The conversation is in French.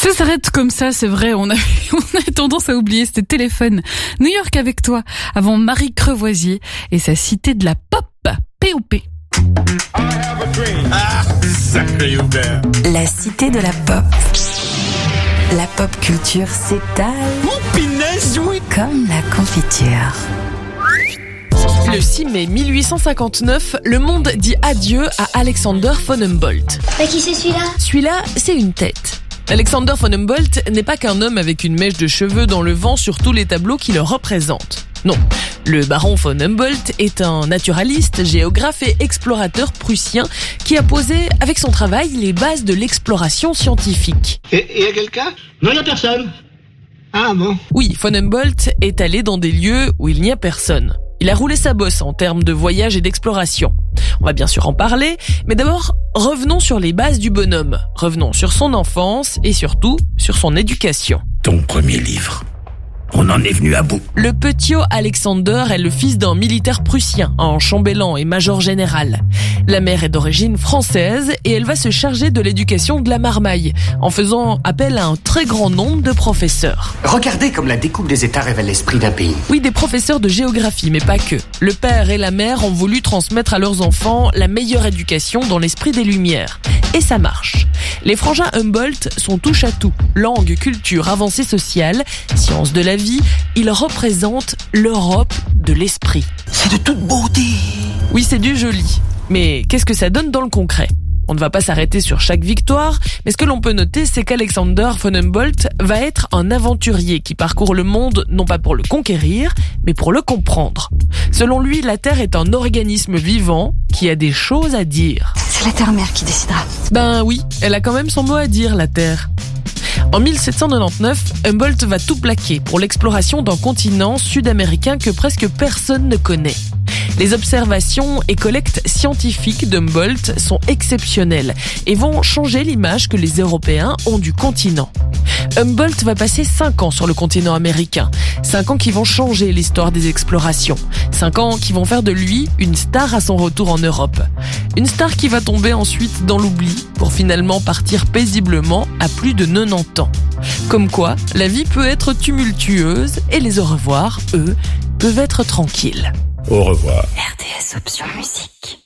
Ça s'arrête comme ça, c'est vrai, on a tendance à oublier, c'était Téléphone. New York avec toi, avant Marie Crevoisier et sa cité de la pop, P.O.P. Sacré Hubert. La cité de la pop. La pop culture s'étale. Oh, pinaise, oui. Comme la confiture. Le 6 mai 1859, le monde dit adieu à Alexander von Humboldt. Mais qui c'est celui-là ? Celui-là, c'est une tête. Alexander von Humboldt n'est pas qu'un homme avec une mèche de cheveux dans le vent sur tous les tableaux qui le représentent. Non, le baron von Humboldt est un naturaliste, géographe et explorateur prussien qui a posé avec son travail les bases de l'exploration scientifique. Et y a quelqu'un ? Non, il n'y a personne. Ah bon ? Oui, von Humboldt est allé dans des lieux où il n'y a personne. Il a roulé sa bosse en termes de voyage et d'exploration. On va bien sûr en parler, mais d'abord, revenons sur les bases du bonhomme. Revenons sur son enfance et surtout sur son éducation. Ton premier livre. On en est venu à bout. Le petit Alexander est le fils d'un militaire prussien, un chambellan et major général. La mère est d'origine française et elle va se charger de l'éducation de la marmaille, en faisant appel à un très grand nombre de professeurs. Regardez comme la découpe des États révèle l'esprit d'un pays. Oui, des professeurs de géographie, mais pas que. Le père et la mère ont voulu transmettre à leurs enfants la meilleure éducation dans l'esprit des Lumières. Et ça marche. Les frangins Humboldt sont touche à tout. Langue, culture, avancée sociale, sciences de la vie, ils représentent l'Europe de l'esprit. C'est de toute beauté. Oui, c'est du joli. Mais qu'est-ce que ça donne dans le concret ? On ne va pas s'arrêter sur chaque victoire, mais ce que l'on peut noter, c'est qu'Alexander von Humboldt va être un aventurier qui parcourt le monde non pas pour le conquérir, mais pour le comprendre. Selon lui, la Terre est un organisme vivant qui a des choses à dire. C'est la Terre-Mère qui décidera. Ben oui, elle a quand même son mot à dire, la Terre. En 1799, Humboldt va tout plaquer pour l'exploration d'un continent sud-américain que presque personne ne connaît. Les observations et collectes scientifiques d'Humboldt sont exceptionnelles et vont changer l'image que les Européens ont du continent. Humboldt va passer 5 ans sur le continent américain, 5 ans qui vont changer l'histoire des explorations, 5 ans qui vont faire de lui une star à son retour en Europe. Une star qui va tomber ensuite dans l'oubli pour finalement partir paisiblement à plus de 90 ans. Comme quoi, la vie peut être tumultueuse et les au revoir, eux, peuvent être tranquilles. Au revoir. RTS Option Musique.